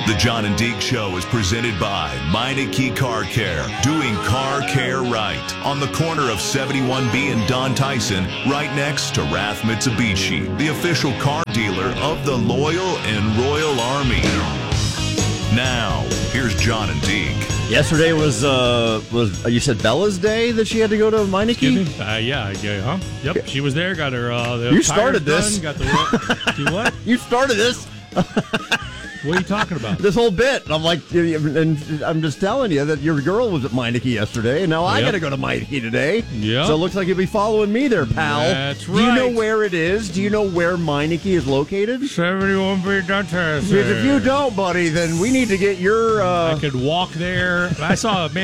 The John and Deke Show is presented by Meineke Car Care, doing car care right. On the corner of 71B and Don Tyson, right next to Rath Mitsubishi, the official car dealer of the Loyal and Royal Army. Now, here's John and Deke. Yesterday was you said Bella's day that she had to go to Meineke? Excuse me? Yep, she was there, got her the You tires started this. done, got the Do what? You started this. What are you talking about? This whole bit. And I'm like, and I'm just telling you that your girl was at Meineke yesterday, and now I got to go to Meineke today. Yep. So it looks like you'll be following me there, pal. That's Do you know right. where it is? Do you know where Meineke is located? 71B Don Tyson. Because if you don't, buddy, then we need to get your... I could walk there. I saw an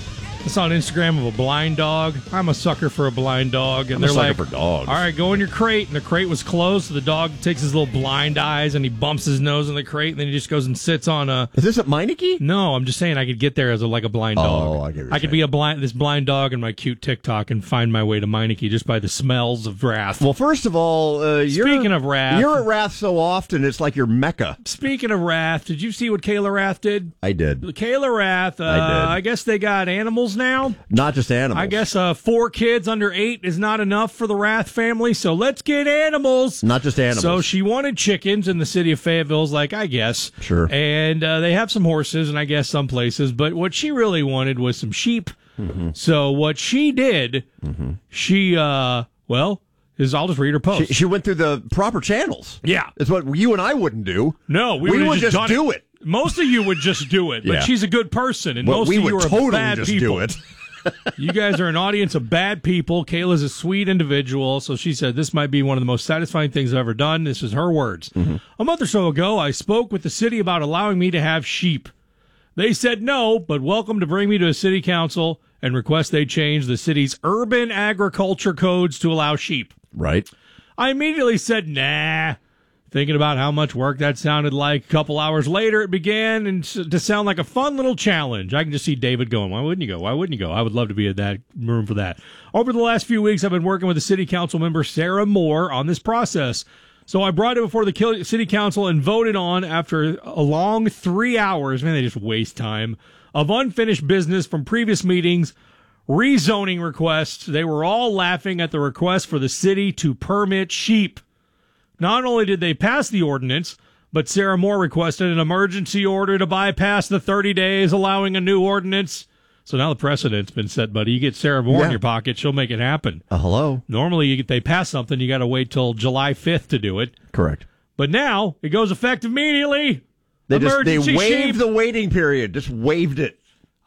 Instagram of a blind dog. I'm a sucker for a blind dog. And I'm a they're sucker like, for dogs. all right, go in your crate. And the crate was closed, so the dog takes his little blind eyes and he bumps his nose in the crate, and then he just goes and sits on a... Is this at Meineke? No, I'm just saying I could get there as a blind dog. Oh, I get what you're I could be this blind dog in my cute TikTok and find my way to Meineke just by the smells of Wrath. Well, first of all, Speaking of Wrath. You're at Wrath so often, it's like your Mecca. Speaking of Wrath, did you see what Kayla Wrath did? I did. Kayla Wrath, I did. I guess they got animals now. Not just animals. I guess 4 kids under 8 is not enough for the Wrath family, so let's get animals. Not just animals. So she wanted chickens, and the city of Fayetteville's like, I guess. Sure. And they have some horses, and I guess some places, but what she really wanted was some sheep. Mm-hmm. So what she did, she, I'll just read her post. She went through the proper channels. Yeah. It's what you and I wouldn't do. No, we would would've just done do it. Most of you would just do it, but Yeah. she's a good person, and Well, most we of you would are totally bad just people. do it. You guys are an audience of bad people. Kayla's a sweet individual, so she said this might be one of the most satisfying things I've ever done. This is her words. A month or so ago, I spoke with the city about allowing me to have sheep. They said no, but welcome to bring me to a city council and request they change the city's urban agriculture codes to allow sheep. Right. I immediately said, nah. Thinking about how much work that sounded like. A couple hours later, it began to sound like a fun little challenge. I can just see David going, why wouldn't you go? Why wouldn't you go? I would love to be in that room for that. Over the last few weeks, I've been working with the city council member, Sarah Moore, on this process. So I brought it before the city council and voted on after a long 3 hours. Man, they just waste time. Of unfinished business from previous meetings, rezoning requests. They were all laughing at the request for the city to permit sheep. Not only did they pass the ordinance, but Sarah Moore requested an emergency order to bypass the 30 days, allowing a new ordinance. So now the precedent's been set, buddy. You get Sarah Moore in your pocket, she'll make it happen. Hello. Normally, they pass something, you got to wait till July 5th to do it. Correct. But now, it goes effective immediately. They Emergency waived sheep. the waiting period. Just waived it.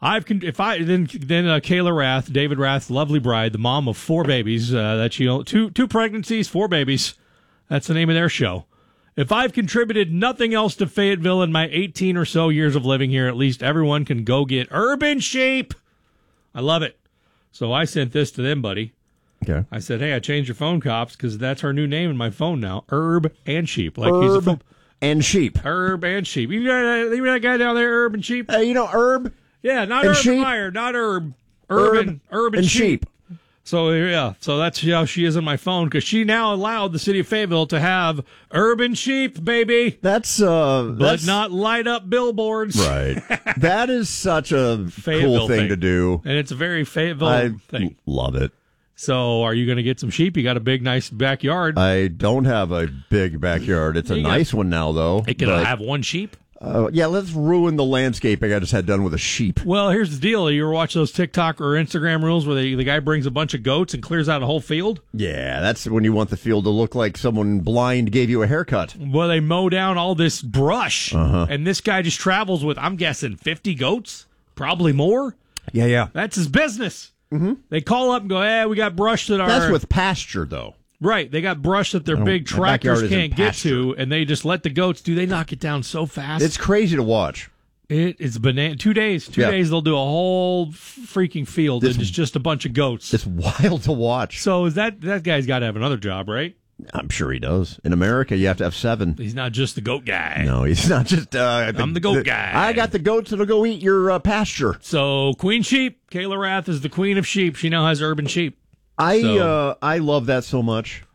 Kayla Wrath, David Wrath, lovely bride, the mom of 4 babies, that she owned, two pregnancies, 4 babies. That's the name of their show. If I've contributed nothing else to Fayetteville in my 18 or so years of living here, at least everyone can go get urban sheep. I love it. So I sent this to them, buddy. Okay. I said, hey, I changed your phone, cops, because that's her new name in my phone now. Herb and Sheep. Herb and Sheep. Herb and Sheep. You got that guy down there, Herb and Sheep? Herb? Yeah, not and Urban sheep? Meyer, not Herb. Herb and Sheep. So that's how she is in my phone, because she now allowed the city of Fayetteville to have urban sheep, baby. That's but not light up billboards. Right. That is such a cool thing to do. And it's a very Fayetteville thing. Love it. So are you going to get some sheep? You got a big, nice backyard. I don't have a big backyard. It's a nice one now, though. It can have one sheep? Yeah, let's ruin the landscaping I just had done with a sheep. Well, here's the deal. You ever watch those TikTok or Instagram reels where the guy brings a bunch of goats and clears out a whole field? Yeah, that's when you want the field to look like someone blind gave you a haircut. Well, they mow down all this brush, and this guy just travels with, I'm guessing, 50 goats? Probably more? Yeah. That's his business. Mm-hmm. They call up and go, we got brush that That's with pasture, though. Right, they got brush that their big tractors can't get to, and they just let the goats do. They knock it down so fast. It's crazy to watch. It's banana. 2 days. 2 days, they'll do a whole freaking field, and it's just a bunch of goats. It's wild to watch. So that guy's got to have another job, right? I'm sure he does. In America, you have to have 7. He's not just the goat guy. No, he's not just... I'm the goat guy. I got the goats that'll go eat your pasture. So, Queen Sheep, Kayla Wrath is the queen of sheep. She now has urban sheep. I love that so much.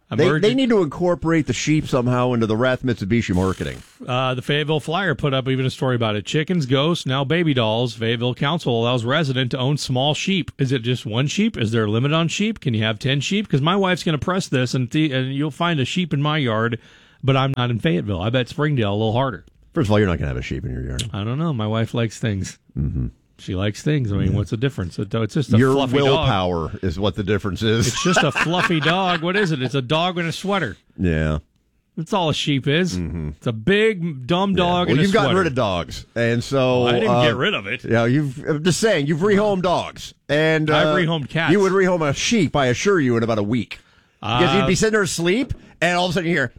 They need to incorporate the sheep somehow into the Rath Mitsubishi marketing. The Fayetteville Flyer put up even a story about it. Chickens, ghosts, now baby dolls. Fayetteville Council allows resident to own small sheep. Is it just one sheep? Is there a limit on sheep? Can you have 10 sheep? Because my wife's going to press this, and you'll find a sheep in my yard, but I'm not in Fayetteville. I bet Springdale a little harder. First of all, you're not going to have a sheep in your yard. I don't know. My wife likes things. Mm-hmm. She likes things. I mean, what's the difference? It's just a Your fluffy willpower dog. is what the difference is. It's just a fluffy dog. What is it? It's a dog in a sweater. Yeah. That's all a sheep is. Mm-hmm. It's a big, dumb dog in a you've sweater. gotten rid of dogs. And so... I didn't get rid of it. Yeah, I'm just saying, you've rehomed dogs. And I've rehomed cats. You would rehome a sheep, I assure you, in about a week. Because you'd be sitting there asleep, and all of a sudden you hear...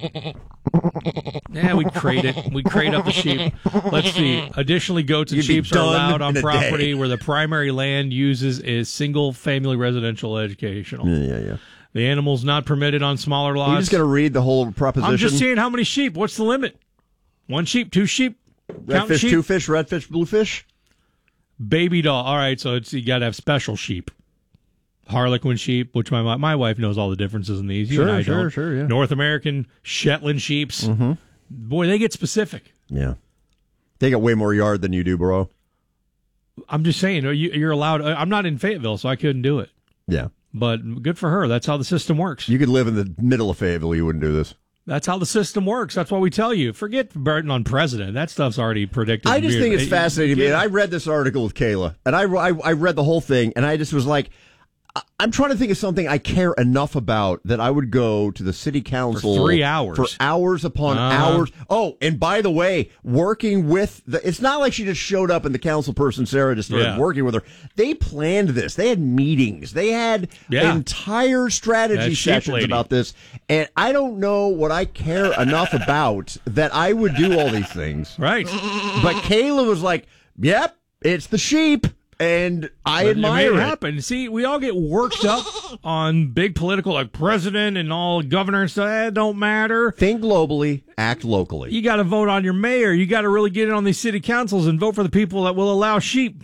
Yeah, we'd crate it. We'd crate up the sheep. Let's see. Additionally, goats and You'd be sheep are allowed on done in a property day. where the primary land uses is single-family residential educational. Yeah. The animal's not permitted on smaller lots. You're just going to read the whole proposition? I'm just seeing how many sheep. What's the limit? 1 sheep, 2 sheep? Count Redfish, sheep? 2 fish, redfish, bluefish? Baby doll. All right, so you got to have special sheep. Harlequin sheep, which my wife knows all the differences in these. You and I don't. Sure, yeah. North American Shetland sheeps. Mm-hmm. Boy, they get specific. Yeah. They got way more yard than you do, bro. I'm just saying, you're allowed. I'm not in Fayetteville, so I couldn't do it. Yeah. But good for her. That's how the system works. You could live in the middle of Fayetteville, you wouldn't do this. That's how the system works. That's why we tell you. Forget Burton on president. That stuff's already predicted. I just think it's fascinating to me. And I read this article with Kayla, and I read the whole thing, and I just was like, I'm trying to think of something I care enough about that I would go to the city council for 3 hours. For hours upon hours. Oh, and by the way, working with it's not like she just showed up and the council person, Sarah, just started working with her. They planned this. They had meetings. They had entire strategy sessions about this. And I don't know what I care enough about that I would do all these things. Right. But Kayla was like, yep, it's the sheep. And I admire it. Happen. See, we all get worked up on big political, like president and all governor and stuff. It don't matter. Think globally, act locally. You got to vote on your mayor. You got to really get in on these city councils and vote for the people that will allow sheep.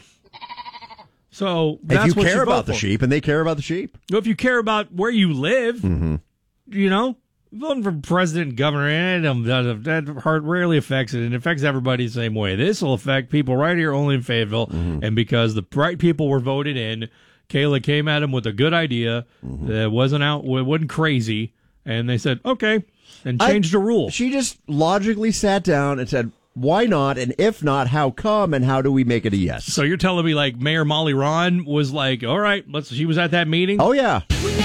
So that's if you what care you about vote the sheep, and they care about the sheep. If you care about where you live, you know. Voting for president and governor, that rarely affects it, and it affects everybody the same way. This will affect people right here only in Fayetteville, and because the right people were voted in, Kayla came at him with a good idea that wasn't crazy, and they said, okay, and changed the rule. She just logically sat down and said, why not, and if not, how come, and how do we make it a yes? So you're telling me, like, Mayor Molly Ron was like, all right, she was at that meeting? Oh, yeah.